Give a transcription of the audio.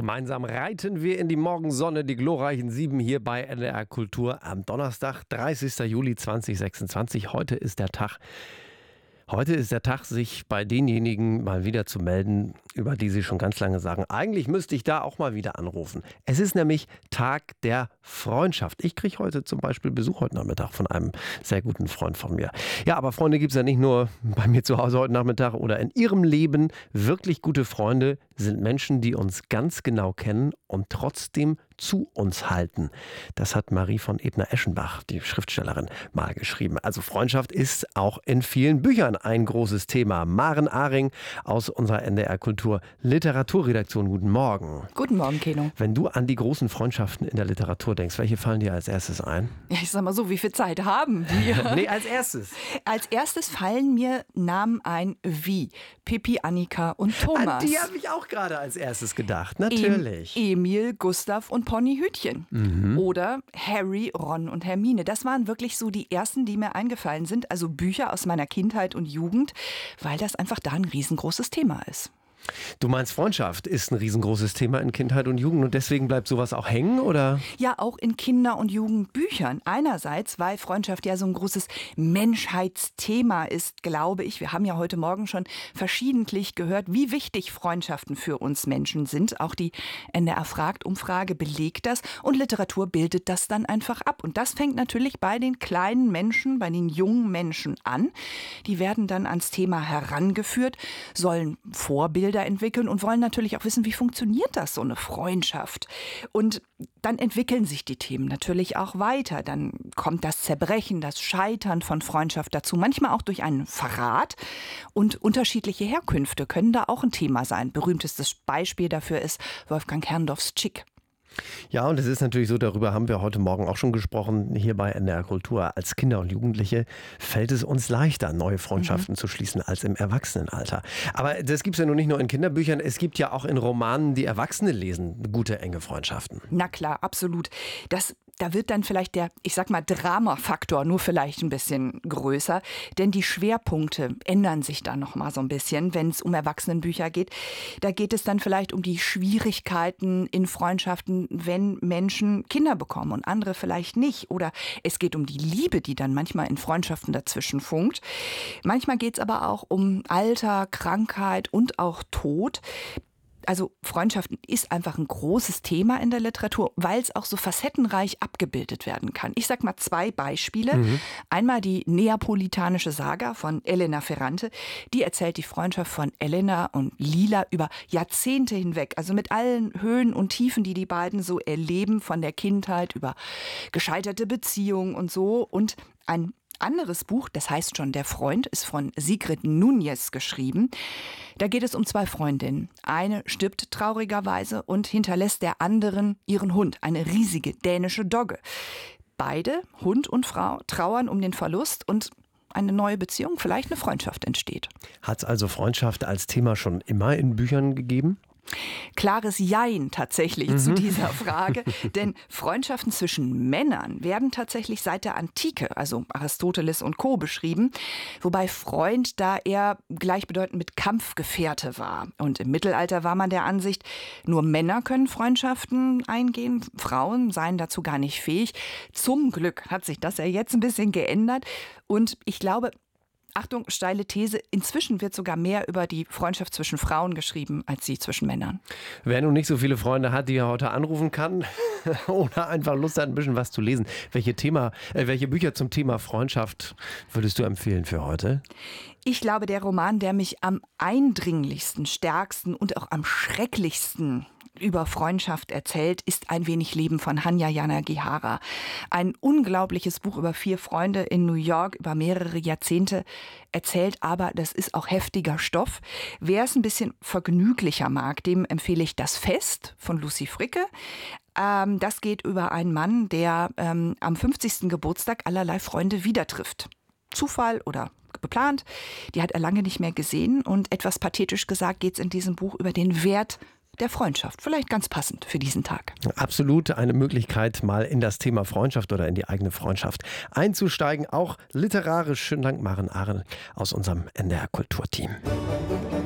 Gemeinsam reiten wir in die Morgensonne, die glorreichen 7 hier bei NDR Kultur am Donnerstag, 30. Juli 2026. Heute ist der Tag, sich bei denjenigen mal wieder zu melden, über die Sie schon ganz lange sagen, eigentlich müsste ich da auch mal wieder anrufen. Es ist nämlich Tag der Freundschaft. Ich kriege heute zum Beispiel Besuch heute Nachmittag von einem sehr guten Freund von mir. Ja, aber Freunde gibt es ja nicht nur bei mir zu Hause heute Nachmittag oder in Ihrem Leben. Wirklich gute Freunde sind Menschen, die uns ganz genau kennen und trotzdem zu uns halten. Das hat Marie von Ebner-Eschenbach, die Schriftstellerin, mal geschrieben. Also Freundschaft ist auch in vielen Büchern ein großes Thema. Maren Ahring aus unserer NDR Kultur Literaturredaktion. Guten Morgen. Guten Morgen, Keno. Wenn du an die großen Freundschaften in der Literatur denkst, welche fallen dir als erstes ein? Ja, ich sag mal so, wie viel Zeit haben wir? Nee, als erstes. Als erstes fallen mir Namen ein wie Pippi, Annika und Thomas. An die habe ich auch gerade als erstes gedacht, natürlich. Emil, Gustav und Ponyhütchen. Oder Harry, Ron und Hermine. Das waren wirklich so die ersten, die mir eingefallen sind. Also Bücher aus meiner Kindheit und Jugend, weil das einfach da ein riesengroßes Thema ist. Du meinst, Freundschaft ist ein riesengroßes Thema in Kindheit und Jugend und deswegen bleibt sowas auch hängen, oder? Ja, auch in Kinder- und Jugendbüchern. Einerseits, weil Freundschaft ja so ein großes Menschheitsthema ist, glaube ich. Wir haben ja heute Morgen schon verschiedentlich gehört, wie wichtig Freundschaften für uns Menschen sind. Auch die NDR-Fragt-Umfrage belegt das und Literatur bildet das dann einfach ab. Und das fängt natürlich bei den kleinen Menschen, bei den jungen Menschen an. Die werden dann ans Thema herangeführt, sollen Vorbilder entwickeln und wollen natürlich auch wissen, wie funktioniert das, so eine Freundschaft. Und dann entwickeln sich die Themen natürlich auch weiter. Dann kommt das Zerbrechen, das Scheitern von Freundschaft dazu, manchmal auch durch einen Verrat. Und unterschiedliche Herkünfte können da auch ein Thema sein. Berühmtestes Beispiel dafür ist Wolfgang Herrndorffs Chick. Ja, und es ist natürlich so, darüber haben wir heute Morgen auch schon gesprochen, hier bei NDR Kultur. Als Kinder und Jugendliche fällt es uns leichter, neue Freundschaften zu schließen als im Erwachsenenalter. Aber das gibt es ja nun nicht nur in Kinderbüchern, es gibt ja auch in Romanen, die Erwachsene lesen, gute, enge Freundschaften. Na klar, absolut. Da wird dann vielleicht der, ich sag mal, Drama-Faktor nur vielleicht ein bisschen größer, denn die Schwerpunkte ändern sich dann noch mal so ein bisschen, wenn es um Erwachsenenbücher geht. Da geht es dann vielleicht um die Schwierigkeiten in Freundschaften, wenn Menschen Kinder bekommen und andere vielleicht nicht. Oder es geht um die Liebe, die dann manchmal in Freundschaften dazwischen funkt. Manchmal geht es aber auch um Alter, Krankheit und auch Tod. Also Freundschaften ist einfach ein großes Thema in der Literatur, weil es auch so facettenreich abgebildet werden kann. Ich sag mal 2 Beispiele. Einmal die neapolitanische Saga von Elena Ferrante. Die erzählt die Freundschaft von Elena und Lila über Jahrzehnte hinweg. Also mit allen Höhen und Tiefen, die beiden so erleben, von der Kindheit über gescheiterte Beziehungen und so. Und ein anderes Buch, das heißt schon Der Freund, ist von Sigrid Nunez geschrieben. Da geht es um 2 Freundinnen. Eine stirbt traurigerweise und hinterlässt der anderen ihren Hund, eine riesige dänische Dogge. Beide, Hund und Frau, trauern um den Verlust und eine neue Beziehung, vielleicht eine Freundschaft entsteht. Hat es also Freundschaft als Thema schon immer in Büchern gegeben? Klares Jein tatsächlich zu dieser Frage, denn Freundschaften zwischen Männern werden tatsächlich seit der Antike, also Aristoteles und Co. beschrieben, wobei Freund da eher gleichbedeutend mit Kampfgefährte war. Und im Mittelalter war man der Ansicht, nur Männer können Freundschaften eingehen, Frauen seien dazu gar nicht fähig. Zum Glück hat sich das ja jetzt ein bisschen geändert und ich glaube, Achtung, steile These, inzwischen wird sogar mehr über die Freundschaft zwischen Frauen geschrieben, als sie zwischen Männern. Wer nun nicht so viele Freunde hat, die er heute anrufen kann oder einfach Lust hat, ein bisschen was zu lesen, welche Bücher zum Thema Freundschaft würdest du empfehlen für heute? Ich glaube, der Roman, der mich am eindringlichsten, stärksten und auch am schrecklichsten über Freundschaft erzählt, ist Ein wenig Leben von Hanya Yanagihara. Ein unglaubliches Buch über 4 Freunde in New York über mehrere Jahrzehnte erzählt, aber das ist auch heftiger Stoff. Wer es ein bisschen vergnüglicher mag, dem empfehle ich Das Fest von Lucy Fricke. Das geht über einen Mann, der am 50. Geburtstag allerlei Freunde wieder trifft. Zufall oder geplant, die hat er lange nicht mehr gesehen und etwas pathetisch gesagt geht es in diesem Buch über den Wert der Freundschaft. Vielleicht ganz passend für diesen Tag. Absolut eine Möglichkeit, mal in das Thema Freundschaft oder in die eigene Freundschaft einzusteigen. Auch literarisch. Schönen Dank, Maren Ahring aus unserem NDR Kulturteam.